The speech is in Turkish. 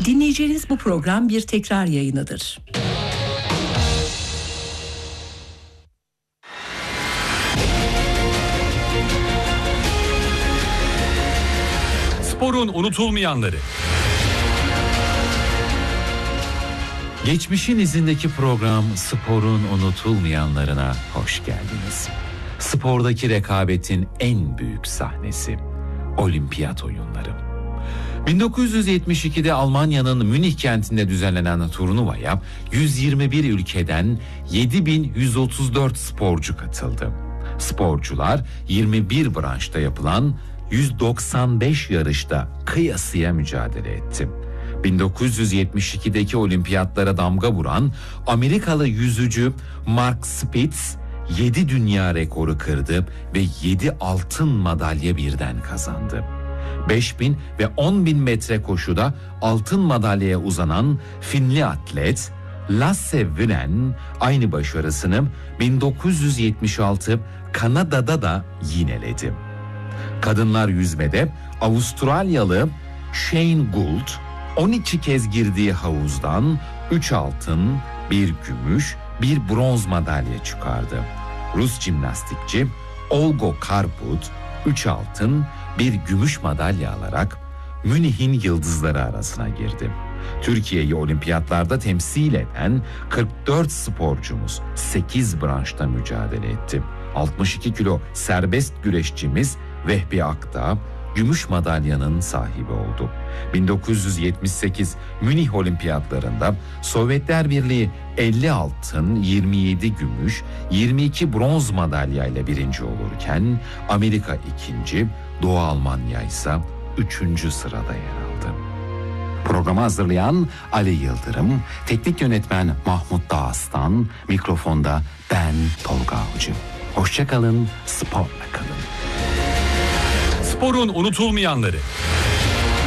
Dinleyeceğiniz bu program bir tekrar yayınıdır. Sporun unutulmayanları. Geçmişin izindeki program Sporun unutulmayanlarına hoş geldiniz. Spordaki rekabetin en büyük sahnesi Olimpiyat Oyunları. 1972'de Almanya'nın Münih kentinde düzenlenen turnuvaya 121 ülkeden 7134 sporcu katıldı. Sporcular 21 branşta yapılan 195 yarışta kıyasıya mücadele etti. 1972'deki olimpiyatlara damga vuran Amerikalı yüzücü Mark Spitz 7 dünya rekoru kırdı ve 7 altın madalya birden kazandı. 5000 ve 10.000 metre koşuda altın madalyaya uzanan Finli atlet Lasse Viren aynı başarısını 1976 Kanada'da da yineledi. Kadınlar yüzmede Avustralyalı Shane Gould 12 kez girdiği havuzdan 3 altın, 1 gümüş, 1 bronz madalya çıkardı. Rus jimnastikçi Olga Karput 3 altın, 1 gümüş madalya alarak Münih'in yıldızları arasına girdi. Türkiye'yi olimpiyatlarda temsil eden 44 sporcumuz 8 branşta mücadele etti. 62 kilo serbest güreşçimiz Vehbi Akdağ gümüş madalyanın sahibi oldu. 1978 Münih Olimpiyatlarında Sovyetler Birliği 50 altın, 27 gümüş, 22 bronz madalyayla birinci olurken Amerika ikinci, Doğu Almanya ise 3. sırada yer aldı. Programı hazırlayan Ali Yıldırım, teknik yönetmen Mahmut Dağıstan, mikrofonda ben Tolga Avcı. Hoşça kalın, sporla kalın. Sporun unutulmayanları.